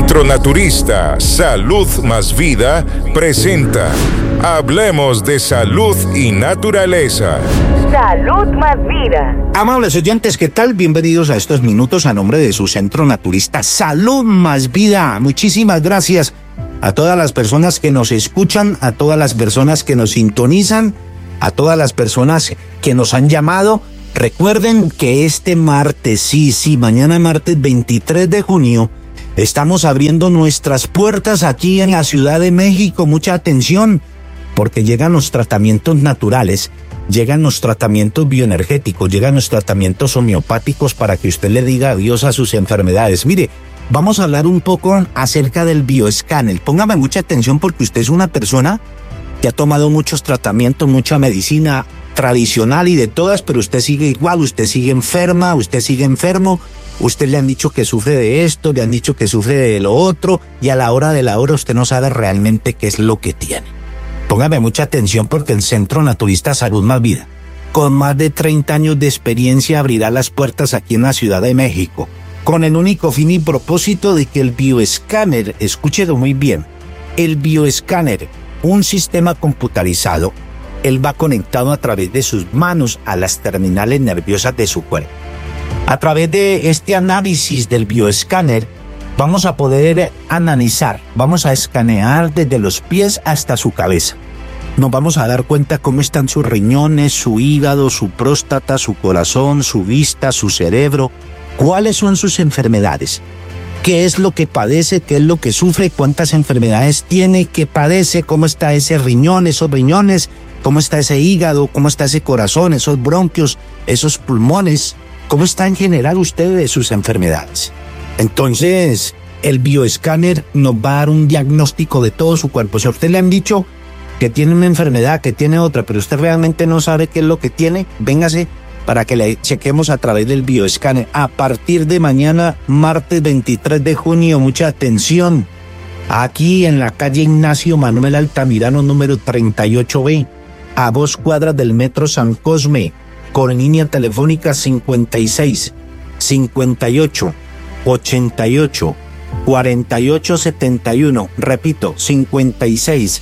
Centro Naturista Salud Más Vida presenta Hablemos de Salud y Naturaleza. Salud Más Vida. Amables oyentes, ¿qué tal? Bienvenidos a estos minutos a nombre de su Centro Naturista Salud Más Vida. Muchísimas gracias a todas las personas que nos escuchan, a todas las personas que nos sintonizan, a todas las personas que nos han llamado. Recuerden que este martes, mañana martes 23 de junio, estamos abriendo nuestras puertas aquí en la Ciudad de México. Mucha atención, porque llegan los tratamientos naturales, llegan los tratamientos bioenergéticos, llegan los tratamientos homeopáticos para que usted le diga adiós a sus enfermedades. Mire, vamos a hablar un poco acerca del bioescáner. Póngame mucha atención porque usted es una persona que ha tomado muchos tratamientos, mucha medicina tradicional y de todas, pero usted sigue igual, usted sigue enferma, usted sigue enfermo. Usted le han dicho que sufre de esto, le han dicho que sufre de lo otro, y a la hora de la hora usted no sabe realmente qué es lo que tiene. Póngame mucha atención porque el Centro Naturista Salud Más Vida, con más de 30 años de experiencia, abrirá las puertas aquí en la Ciudad de México, con el único fin y propósito de que el bioescáner, escúchelo muy bien, el bioescáner, un sistema computarizado, él va conectado a través de sus manos a las terminales nerviosas de su cuerpo. A través de este análisis del bioescáner, vamos a poder analizar, vamos a escanear desde los pies hasta su cabeza. Nos vamos a dar cuenta cómo están sus riñones, su hígado, su próstata, su corazón, su vista, su cerebro, cuáles son sus enfermedades, qué es lo que padece, qué es lo que sufre, cuántas enfermedades tiene, qué padece, cómo está ese riñón, esos riñones, cómo está ese hígado, cómo está ese corazón, esos bronquios, esos pulmones, cómo está en general usted de sus enfermedades. Entonces, el bioescáner nos va a dar un diagnóstico de todo su cuerpo. Si a usted le han dicho que tiene una enfermedad, que tiene otra, pero usted realmente no sabe qué es lo que tiene, véngase para que le chequemos a través del bioescáner. A partir de mañana, martes 23 de junio, mucha atención, aquí en la calle Ignacio Manuel Altamirano, número 38B, a 2 cuadras del Metro San Cosme, con línea telefónica 56 58 88 48 71. Repito, 56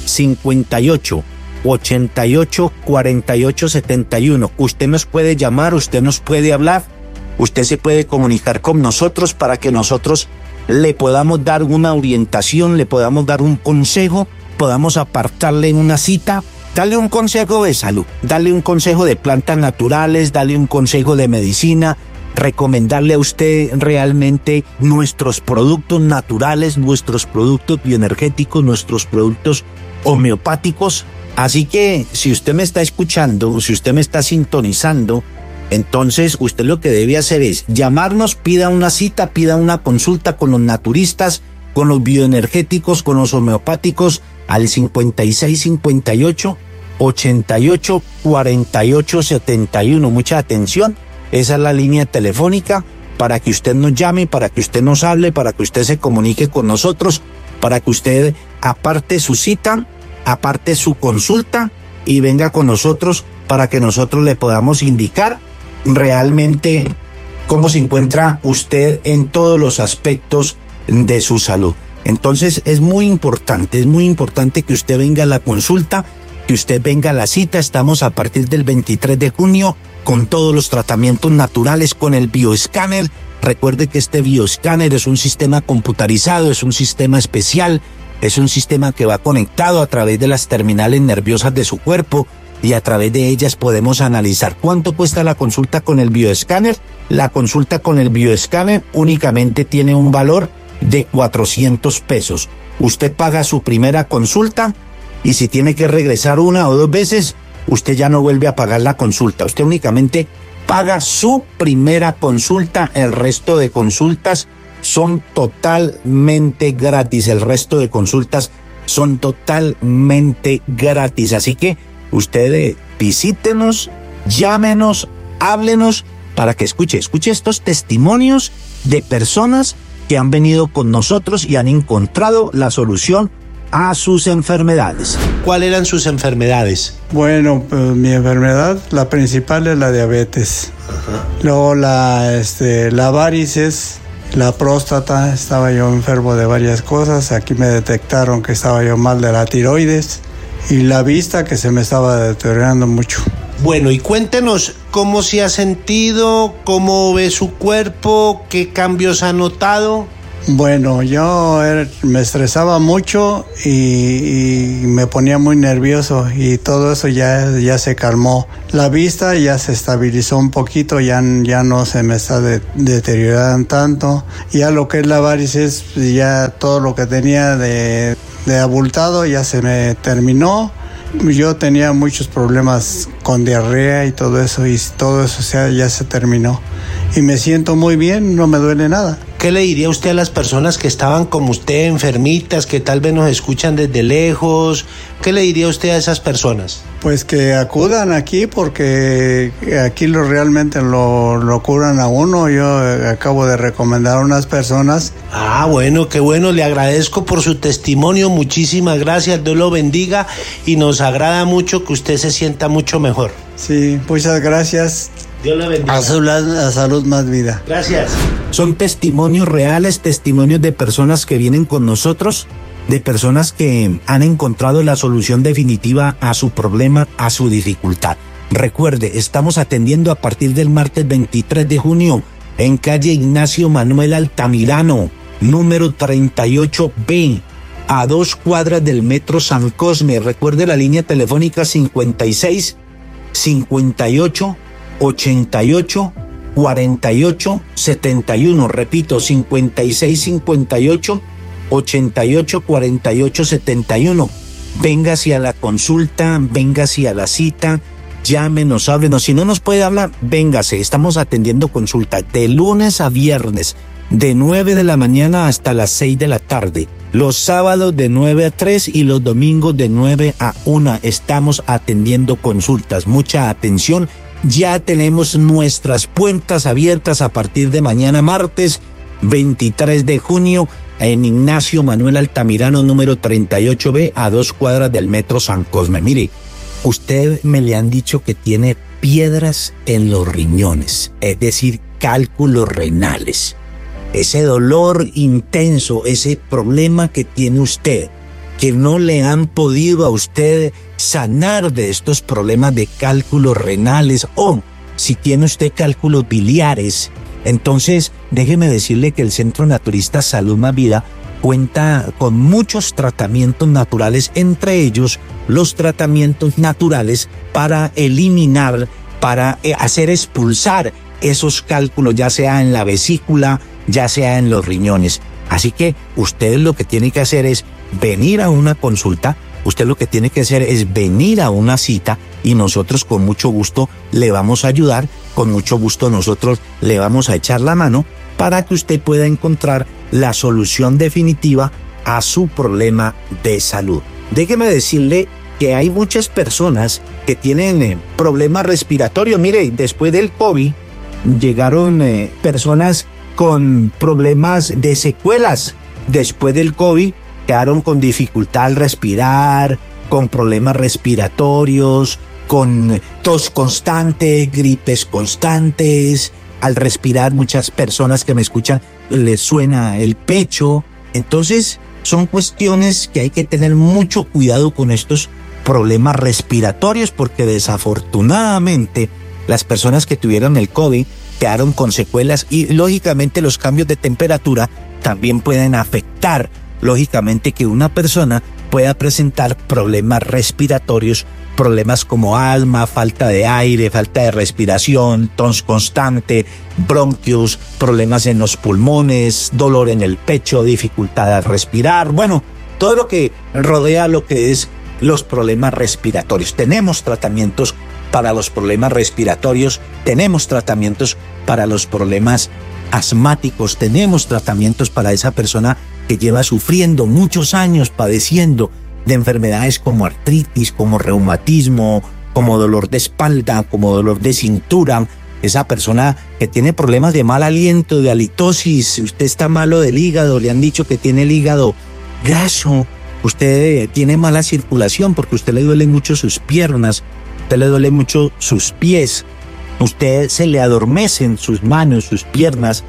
58 88 48 71. Usted nos puede llamar, usted nos puede hablar, usted se puede comunicar con nosotros para que nosotros le podamos dar una orientación, le podamos dar un consejo, podamos apartarle una cita. Dale un consejo de salud, dale un consejo de plantas naturales, dale un consejo de medicina, recomendarle a usted realmente nuestros productos naturales, nuestros productos bioenergéticos, nuestros productos homeopáticos. Así que si usted me está escuchando, si usted me está sintonizando, entonces usted lo que debe hacer es llamarnos, pida una cita, pida una consulta con los naturistas, con los bioenergéticos, con los homeopáticos, al 56 58 88 48 71. Mucha atención, esa es la línea telefónica para que usted nos llame, para que usted nos hable, para que usted se comunique con nosotros, para que usted aparte su cita, aparte su consulta y venga con nosotros para que nosotros le podamos indicar realmente cómo se encuentra usted en todos los aspectos de su salud. Entonces es muy importante que usted venga a la consulta, que usted venga a la cita. Estamos a partir del 23 de junio con todos los tratamientos naturales, con el bioescáner. Recuerde que este bioescáner es un sistema computarizado, es un sistema especial, es un sistema que va conectado a través de las terminales nerviosas de su cuerpo y a través de ellas podemos analizar cuánto cuesta la consulta con el bioescáner. La consulta con el bioescáner únicamente tiene un valor de 400 pesos. Usted paga su primera consulta y si tiene que regresar 1 o 2 veces, usted ya no vuelve a pagar la consulta. Usted únicamente paga su primera consulta. El resto de consultas son totalmente gratis. El resto de consultas son totalmente gratis. Así que usted visítenos, llámenos, háblenos para que escuche estos testimonios de personas que han venido con nosotros y han encontrado la solución a sus enfermedades. ¿Cuáles eran sus enfermedades? Bueno, pues mi enfermedad, la principal es la diabetes. Ajá. Luego la varices, la próstata, estaba yo enfermo de varias cosas. Aquí me detectaron que estaba yo mal de la tiroides y la vista que se me estaba deteriorando mucho. Bueno, y cuéntenos cómo se ha sentido, cómo ve su cuerpo, qué cambios ha notado. Bueno, yo me estresaba mucho y me ponía muy nervioso y todo eso ya se calmó. La vista ya se estabilizó un poquito, ya no se me está deteriorando tanto. Ya lo que es la varices, ya todo lo que tenía de abultado ya se me terminó. Yo tenía muchos problemas con diarrea y todo eso ya se terminó. Y me siento muy bien, no me duele nada. ¿Qué le diría usted a las personas que estaban como usted, enfermitas, que tal vez nos escuchan desde lejos? ¿Qué le diría usted a esas personas? Pues que acudan aquí porque aquí realmente lo curan a uno. Yo acabo de recomendar a unas personas. Ah, bueno, qué bueno. Le agradezco por su testimonio. Muchísimas gracias. Dios lo bendiga y nos agrada mucho que usted se sienta mucho mejor. Sí, muchas gracias. Dios le bendiga. A salud más vida. Gracias. Son testimonios reales, testimonios de personas que vienen con nosotros, de personas que han encontrado la solución definitiva a su problema, a su dificultad. Recuerde, estamos atendiendo a partir del martes 23 de junio en calle Ignacio Manuel Altamirano, número 38B, a 2 cuadras del Metro San Cosme. Recuerde la línea telefónica 56 58 88 48 71. Repito, 56 58 88 48 71. Véngase a la consulta, véngase a la cita, llámenos, háblenos. Si no nos puede hablar, véngase. Estamos atendiendo consulta de lunes a viernes, de 9 de la mañana hasta las 6 de la tarde. Los sábados de 9 a 3 y los domingos de 9 a 1 estamos atendiendo consultas. Mucha atención. Ya tenemos nuestras puertas abiertas a partir de mañana martes 23 de junio en Ignacio Manuel Altamirano número 38B a 2 cuadras del Metro San Cosme. Mire, usted me le han dicho que tiene piedras en los riñones, es decir, cálculos renales. Ese dolor intenso, ese problema que tiene usted, que no le han podido a usted sanar de estos problemas de cálculos renales o si tiene usted cálculos biliares, entonces déjeme decirle que el Centro Naturista Salud Más Vida cuenta con muchos tratamientos naturales, entre ellos los tratamientos naturales para eliminar, para hacer expulsar esos cálculos, ya sea en la vesícula, ya sea en los riñones. Así que usted lo que tiene que hacer es venir a una consulta, usted lo que tiene que hacer es venir a una cita y nosotros con mucho gusto le vamos a ayudar, con mucho gusto nosotros le vamos a echar la mano para que usted pueda encontrar la solución definitiva a su problema de salud. Déjeme decirle que hay muchas personas que tienen problemas respiratorios. Mire, después del COVID llegaron personas con problemas de secuelas. Después del COVID quedaron con dificultad al respirar, con problemas respiratorios, con tos constante, gripes constantes. Al respirar, muchas personas que me escuchan les suena el pecho. Entonces, son cuestiones que hay que tener mucho cuidado con estos problemas respiratorios, porque desafortunadamente las personas que tuvieron el COVID quedaron con secuelas y lógicamente los cambios de temperatura también pueden afectar, lógicamente, que una persona pueda presentar problemas respiratorios, problemas como asma, falta de aire, falta de respiración, tos constante, bronquios, problemas en los pulmones, dolor en el pecho, dificultad al respirar, bueno, todo lo que rodea lo que es los problemas respiratorios. Tenemos tratamientos para los problemas respiratorios, tenemos tratamientos para los problemas asmáticos, tenemos tratamientos para esa persona que lleva sufriendo muchos años padeciendo de enfermedades como artritis, como reumatismo, como dolor de espalda, como dolor de cintura, esa persona que tiene problemas de mal aliento, de halitosis, usted está malo del hígado, le han dicho que tiene el hígado graso, usted tiene mala circulación porque usted le duele mucho sus piernas, usted le duele mucho sus pies, usted se le adormecen sus manos, sus piernas,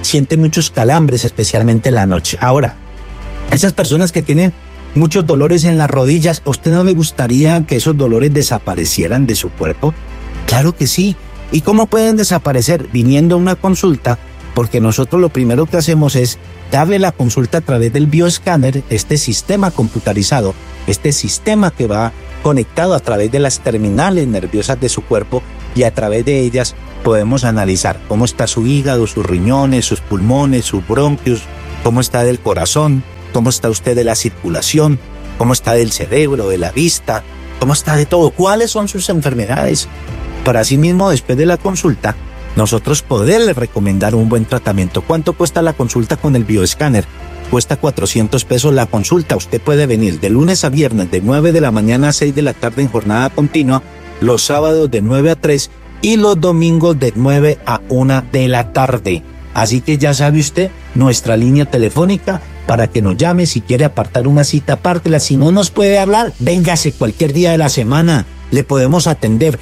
siente muchos calambres, especialmente en la noche. Ahora, esas personas que tienen muchos dolores en las rodillas, ¿a usted no le gustaría que esos dolores desaparecieran de su cuerpo? Claro que sí. ¿Y cómo pueden desaparecer? Viniendo a una consulta, porque nosotros lo primero que hacemos es darle la consulta a través del bioescáner, este sistema computarizado, este sistema que va conectado a través de las terminales nerviosas de su cuerpo, y a través de ellas podemos analizar cómo está su hígado, sus riñones, sus pulmones, sus bronquios, cómo está del corazón, cómo está usted de la circulación, cómo está del cerebro, de la vista, cómo está de todo, cuáles son sus enfermedades, para así mismo después de la consulta nosotros poderle recomendar un buen tratamiento. ¿Cuánto cuesta la consulta con el bioescáner? Cuesta 400 pesos la consulta. Usted puede venir de lunes a viernes de 9 de la mañana a 6 de la tarde en jornada continua, los sábados de 9 a 3 y los domingos de 9 a 1 de la tarde. Así que ya sabe usted, nuestra línea telefónica para que nos llame. Si quiere apartar una cita, apártela. Si no nos puede hablar, véngase cualquier día de la semana. Le podemos atender.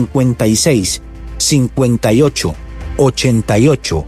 56 58 88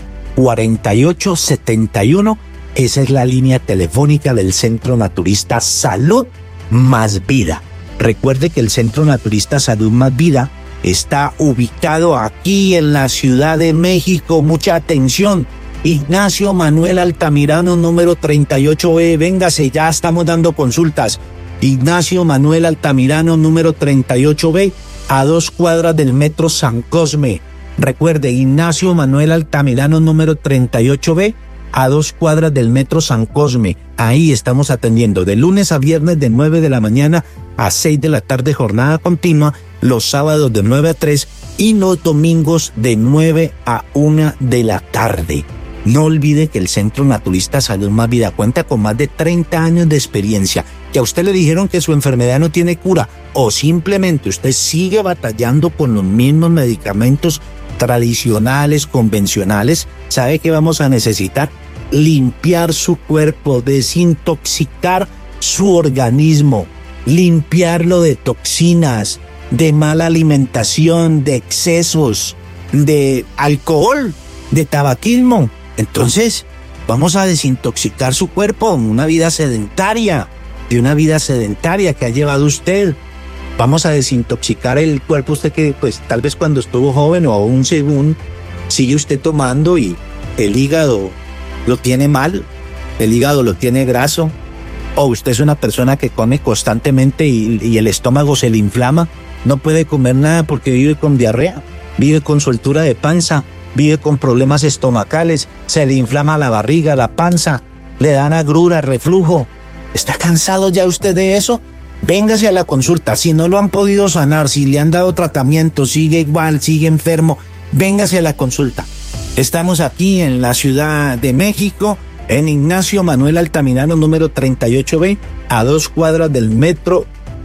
48 71. Esa es la línea telefónica del Centro Naturista Salud Más Vida. Recuerde que el Centro Naturista Salud Más Vida está ubicado aquí en la Ciudad de México. Mucha atención. Ignacio Manuel Altamirano, número 38B. Véngase, ya estamos dando consultas. Ignacio Manuel Altamirano, número 38B, a 2 cuadras del Metro San Cosme. Recuerde, Ignacio Manuel Altamirano, número 38B, a 2 cuadras del Metro San Cosme. Ahí estamos atendiendo de lunes a viernes de 9 de la mañana a 6 de la tarde, jornada continua, los sábados de 9 a 3 y los domingos de 9 a 1 de la tarde. No olvide que el Centro Naturista Salud Más Vida cuenta con más de 30 años de experiencia. Que a usted le dijeron que su enfermedad no tiene cura, o simplemente usted sigue batallando con los mismos medicamentos tradicionales, convencionales, ¿sabe qué vamos a necesitar? Limpiar su cuerpo, desintoxicar su organismo, limpiarlo de toxinas, de mala alimentación, de excesos, de alcohol, de tabaquismo. Entonces, vamos a desintoxicar su cuerpo, una vida sedentaria, de una vida sedentaria que ha llevado usted. Vamos a desintoxicar el cuerpo, usted que pues tal vez cuando estuvo joven o aún según sigue usted tomando y el hígado lo tiene mal, el hígado lo tiene graso, o usted es una persona que come constantemente y el estómago se le inflama, no puede comer nada porque vive con diarrea, vive con soltura de panza, vive con problemas estomacales, se le inflama la barriga, la panza, le dan agrura, reflujo. ¿Está cansado ya usted de eso? Véngase a la consulta. Si no lo han podido sanar, si le han dado tratamiento, sigue igual, sigue enfermo, véngase a la consulta. Estamos aquí en la Ciudad de México, en Ignacio Manuel Altamirano, número 38B, a 2 cuadras del Metro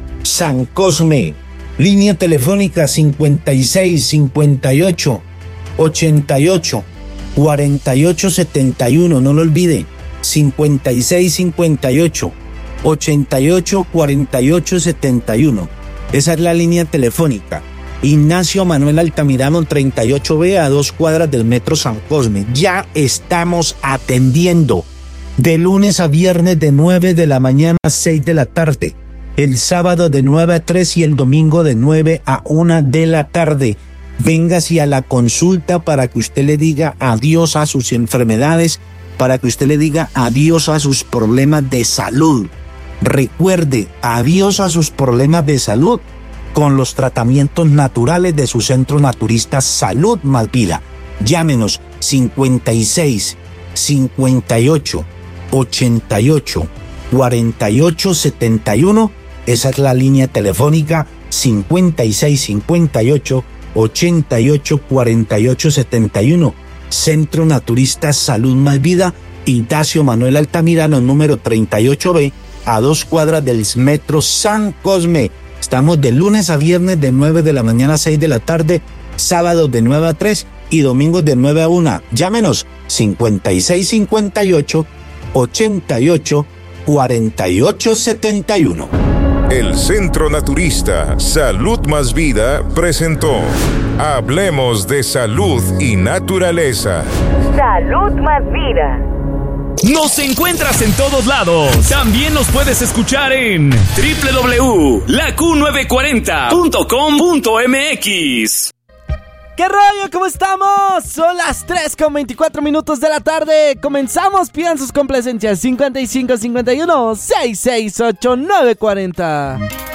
San Cosme. Línea telefónica 56 58 88 48 71, no lo olvide, 56 58 88 48 71. Esa es la línea telefónica. Ignacio Manuel Altamirano, 38B, a 2 cuadras del Metro San Cosme. Ya estamos atendiendo de lunes a viernes de 9 de la mañana a 6 de la tarde, el sábado de 9 a 3 y el domingo de 9 a 1 de la tarde. Véngase a la consulta para que usted le diga adiós a sus enfermedades, para que usted le diga adiós a sus problemas de salud. Recuerde, adiós a sus problemas de salud con los tratamientos naturales de su Centro Naturista Salud Más Vida. Llámenos 56 58 88 48 71. Esa es la línea telefónica 56 58 88 48 71. Centro Naturista Salud Más Vida, Ignacio Manuel Altamirano, número 38B, a 2 cuadras del Metro San Cosme. Estamos de lunes a viernes de 9 de la mañana a 6 de la tarde, sábados de 9 a 3 y domingos de 9 a 1. Llámenos 56 58 88 48 71. El Centro Naturista Salud Más Vida presentó Hablemos de Salud y Naturaleza. Salud Más Vida. Nos encuentras en todos lados. También nos puedes escuchar en www.laq940.com.mx. ¿Qué rollo? ¿Cómo estamos? Son las 3:24 de la tarde. Comenzamos. Pidan sus complacencias. 5551 668 940.